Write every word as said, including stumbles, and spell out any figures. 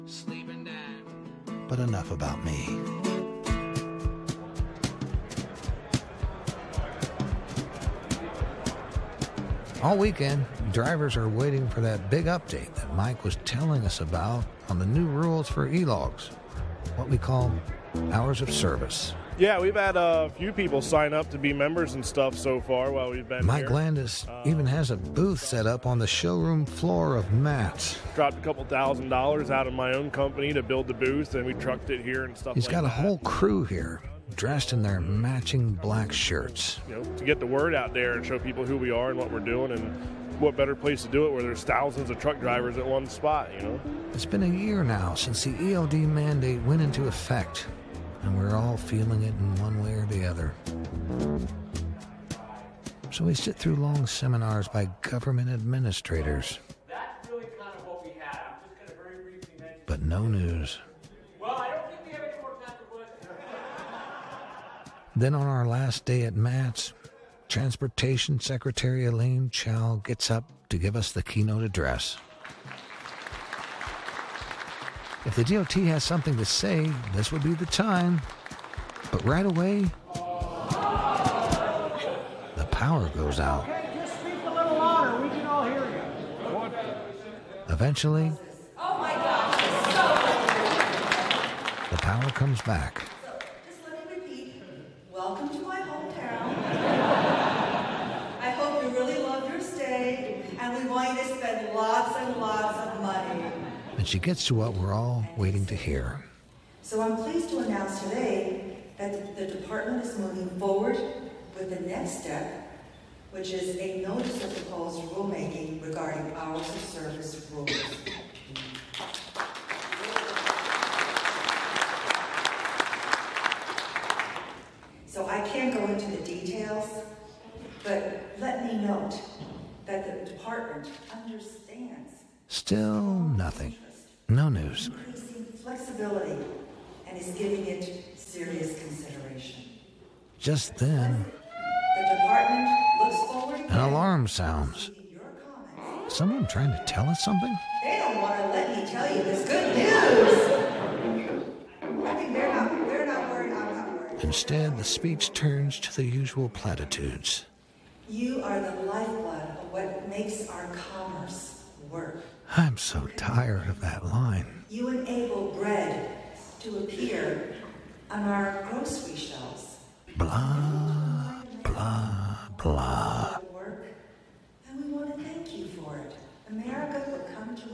Sleeping Dad. But enough about me. All weekend, drivers are waiting for that big update that Mike was telling us about on the new rules for e-logs, what we call hours of service. Yeah, we've had a few people sign up to be members and stuff so far while we've been Mike here. Landis Uh, even has a booth set up on the showroom floor of Matt's. Dropped a couple thousand dollars out of my own company to build the booth, and we trucked it here and stuff He's like got a that. whole crew here, dressed in their matching black shirts. You know, to get the word out there and show people who we are and what we're doing, and what better place to do it where there's thousands of truck drivers at one spot, you know? It's been a year now since the E L D mandate went into effect, and we're all feeling it in one way or the other. So we sit through long seminars by government administrators. That's really kind of what we had. I'm just going to very briefly mention. But no news. Well, I don't think we have any more time for questions. Then on our last day at Matt's, Transportation Secretary Elaine Chao gets up to give us the keynote address. If the D O T has something to say, this would be the time. But right away, the power goes out. Okay, just speak a little louder. We can all hear you. Eventually, Oh my gosh, it's so the power comes back. Just let me repeat. Welcome to my hometown. I hope you really love your stay, and we want you to spend lots and lots of money. And she gets to what we're all waiting to hear. So I'm pleased to announce today that the department is moving forward with the next step, which is a notice of proposed rulemaking regarding hours of service rules. So I can't go into the details, but let me note that the department understands Still nothing. No news. increasing flexibility and is giving it serious consideration. Just then, The department looks forward an alarm sounds. to your comments. Someone trying to tell us something? They don't want to let me tell you this good news. I think they're not, they're not worried, I'm not worried. Instead, the speech turns to the usual platitudes. You are the lifeblood of what makes our commerce work. I'm so tired of that line. You enable bread to appear on our grocery shelves. Blah, blah, blah.